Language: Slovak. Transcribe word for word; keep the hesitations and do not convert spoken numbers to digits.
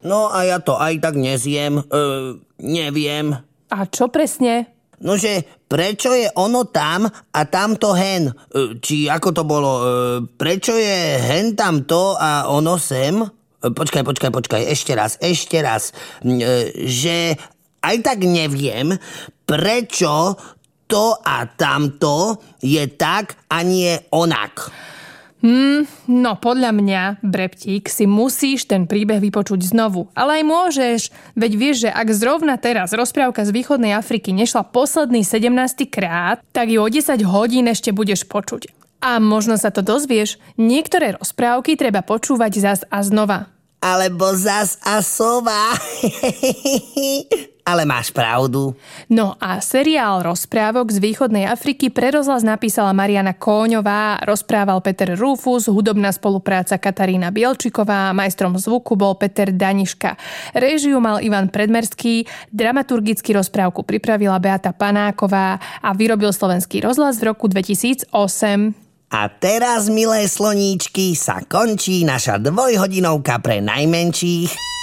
No a ja to aj tak nezjem. E, neviem. A čo presne? Nože, prečo je ono tam a tamto hen? E, či ako to bolo? E, prečo je hen tamto a ono sem? E, počkaj, počkaj, počkaj. Ešte raz, ešte raz. E, že aj tak neviem, prečo to a tamto je tak a nie onak. Hmm, no podľa mňa, Breptík, si musíš ten príbeh vypočuť znovu. Ale aj môžeš, veď vieš, že ak zrovna teraz rozprávka z východnej Afriky nešla posledný sedemnásty krát, tak ju o desať hodín ešte budeš počuť. A možno sa to dozvieš, niektoré rozprávky treba počúvať zas a znova. Alebo zas a sova. Ale máš pravdu. No a seriál rozprávok z východnej Afriky pre rozhlas napísala Mariana Kóňová, rozprával Peter Rufus, hudobná spolupráca Katarína Bielčiková, majstrom zvuku bol Peter Daniška. Réžiu mal Ivan Predmerský, dramaturgicky rozprávku pripravila Beata Panáková a vyrobil Slovenský rozhlas v roku dvetisícosem. A teraz, milé sloníčky, sa končí naša dvojhodinovka pre najmenších.